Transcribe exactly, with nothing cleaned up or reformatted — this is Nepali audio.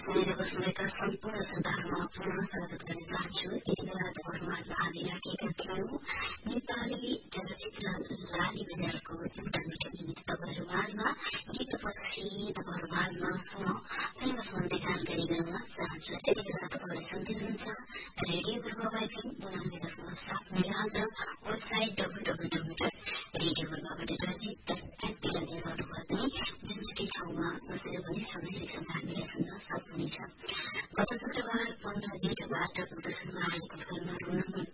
सुनेर समयका सम्पूर्ण श्रोताहरूमा पुनः स्वागत गर्न चाहन्छु। यति बेला तपाईँहरूमा आदि राखेका थियौं नेपाली चलचित्र लाली बजारको एउटा मिठो गीत तपाईँहरू माझमा। गीतपछि तपाईँहरू माझमा पुनः फिल्म सम्बन्धी जानकारी गराउन चाहन्छु। त्यति बेला तपाईँहरू सुन्दै हुनुहुन्छ रेडियो पूर्व एफएम उनानब्बे दशमलव सात मेगाहर्ज र website W W W dot radio पूर्व dot ORG dot NP login गर्नुभयो भने जुनसुकै ठाउँमा बसेर पनि सधैँसँग हामीलाई सुन्न सक्नुहुनेछ। गत शुक्रबार पन्ध्र जेठबाट प्रदर्शनमा आएको फिल्म